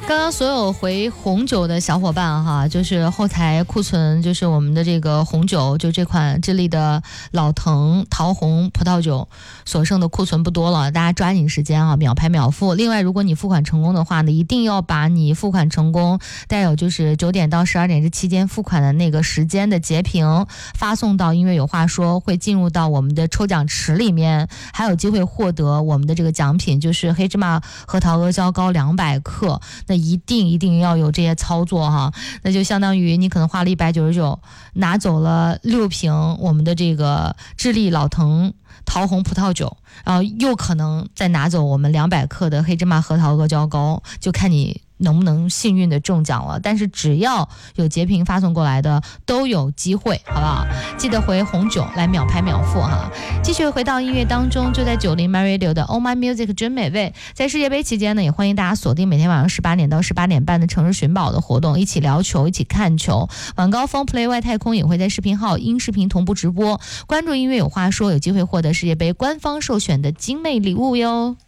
刚刚所有回红酒的小伙伴哈，就是后台库存，就是我们的这个红酒，就这款智利的老藤桃红葡萄酒，所剩的库存不多了，大家抓紧时间啊，秒拍秒付。另外，如果你付款成功的话呢，一定要把你付款成功带有就是9点到12点这期间付款的那个时间的截屏发送到音乐有话说，会进入到我们的抽奖池里面，还有机会获得我们的这个奖品，就是黑芝麻核桃阿胶糕200克。那一定要有这些操作哈，那就相当于你可能花了199，拿走了6瓶我们的这个智利老藤桃红葡萄酒，然后又可能再拿走我们200克的黑芝麻核桃阿胶糕，就看你能不能幸运的中奖了。但是只要有截屏发送过来的都有机会，好不好？记得回红酒来秒拍秒付哈。继续回到音乐当中，就在90 My Radio 的 Oh My Music 真美味。在世界杯期间呢，也欢迎大家锁定每天晚上18点到18点半的城市寻宝的活动，一起聊球，一起看球。晚高峰 Play 外太空也会在视频号音视频同步直播，关注音乐有话说，有机会获得世界杯官方授选的精美礼物哟。